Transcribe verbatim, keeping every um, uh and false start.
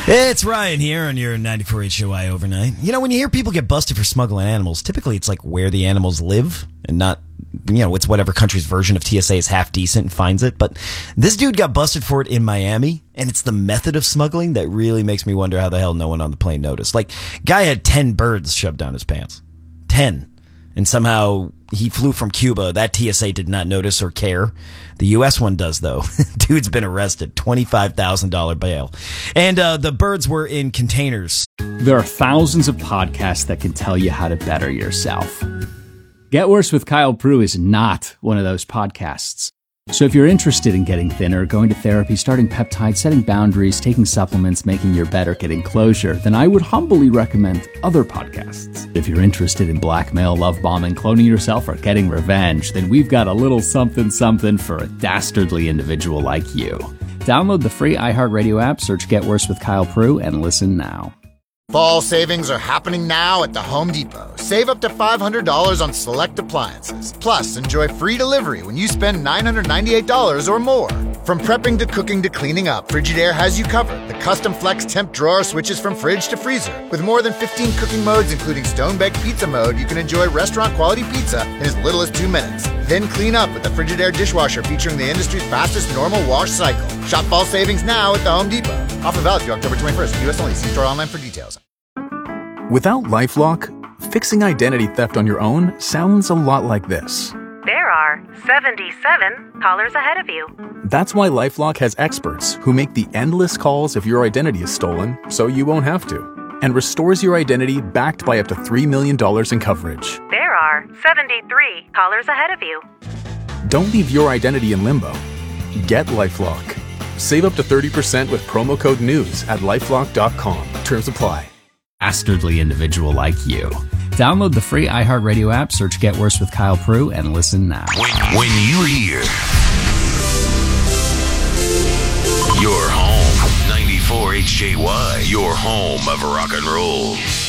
It's Ryan here on your ninety-four H O I Overnight. You know, when you hear people get busted for smuggling animals, typically it's like where the animals live and not, you know, it's whatever country's version of T S A is half decent and finds it. But this dude got busted for it in Miami, and it's the method of smuggling that really makes me wonder how the hell no one on the plane noticed. Like, guy had ten birds shoved down his pants. ten. And somehow he flew from Cuba. That T S A did not notice or care. The U S one does, though. Dude's been arrested. twenty-five thousand dollars bail. And uh, the birds were in containers. There are thousands of podcasts that can tell you how to better yourself. Get Worse with Kyle Prue is not one of those podcasts. So if you're interested in getting thinner, going to therapy, starting peptides, setting boundaries, taking supplements, making your bed, or getting closure, then I would humbly recommend other podcasts. If you're interested in blackmail, love bombing, cloning yourself, or getting revenge, then we've got a little something something for a dastardly individual like you. Download the free iHeartRadio app, search Get Worse with Kyle Prue, and listen now. Fall savings are happening now at the Home Depot. Save up to five hundred dollars on select appliances. Plus, enjoy free delivery when you spend nine hundred ninety-eight dollars or more. From prepping to cooking to cleaning up, Frigidaire has you covered. The custom flex temp drawer switches from fridge to freezer. With more than fifteen cooking modes, including stone-baked pizza mode, you can enjoy restaurant-quality pizza in as little as two minutes. Then clean up with the Frigidaire dishwasher featuring the industry's fastest normal wash cycle. Shop fall savings now at the Home Depot. Offer valid through October twenty-first. U S only. See store online for details. Without LifeLock, fixing identity theft on your own sounds a lot like this. There are seventy-seven callers ahead of you. That's why LifeLock has experts who make the endless calls if your identity is stolen, so you won't have to, and restores your identity backed by up to three million dollars in coverage. There are seventy-three callers ahead of you. Don't leave your identity in limbo. Get LifeLock. Save up to thirty percent with promo code NEWS at lifelock dot com. Terms apply. Dastardly individual like you. Download the free iHeartRadio app, search Get Worse with Kyle Prue, and listen now. When, when you hear your home, ninety-four H J Y, your home of rock and roll.